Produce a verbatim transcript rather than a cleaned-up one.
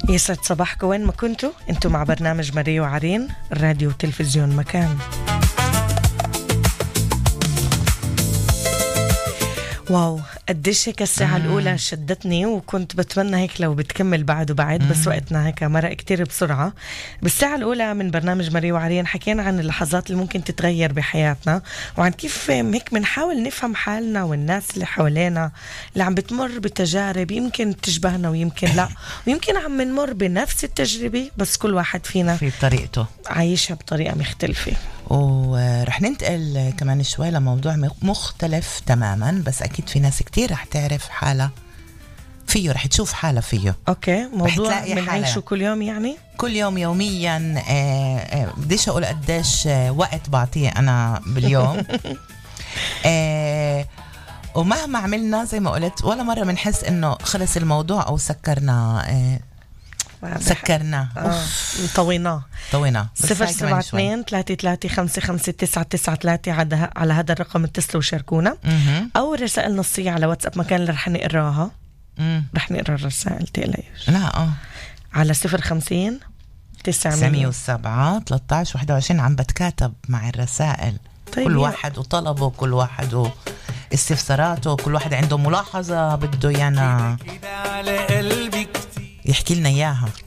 يسعد صباحكم وين ما كنتوا. انتوا مع برنامج ماريو عرين، راديو وتلفزيون مكان. واو قديش هيك الساعة الأولى شدتني، وكنت بتمنى هيك لو بتكمل بعد وبعد، بس وقتنا هيك مرق كتير بسرعة. بالساعة الأولى من برنامج ماريو عرين حكينا عن اللحظات اللي ممكن تتغير بحياتنا، وعن كيف هيك بنحاول نفهم حالنا والناس اللي حوالينا اللي عم بتمر بتجارب يمكن تشبهنا ويمكن لا، ويمكن عم نمر بنفس التجربة بس كل واحد فينا في طريقته عايشها بطريقة مختلفة. ورح ننتقل كمان شوي لموضوع مختلف تماما، بس أكيد في ناس كتير رح تعرف حالة فيه، رح تشوف حالة فيه. أوكي، موضوع بنعيشه كل يوم، يعني كل يوم يوميا. آه آه بديش أقول قديش آه وقت بعطيه أنا باليوم. آه ومهما عملنا زي ما قلت ولا مرة منحس إنه خلص الموضوع أو سكرنا آه سكرنا آه. طويناه طويناه. صفر سبعة اثنين ثلاثة ثلاثة خمسة خمسة تسعة تسعة ثلاثة على هذا الرقم اتصلوا وشاركونا، أو رسائل نصية على واتساب مكان اللي رح نقراها. رح نقرا الرسائل تقليش لا اه على صفر خمسين تسعمية وسبعة ثلاثة عشر واحد وعشرين. عم بتكاتب مع الرسائل. طيب كل واحد وطلبه، كل واحد واستفساراته، كل واحد عنده ملاحظة بده يانا يحكي لنا إياها.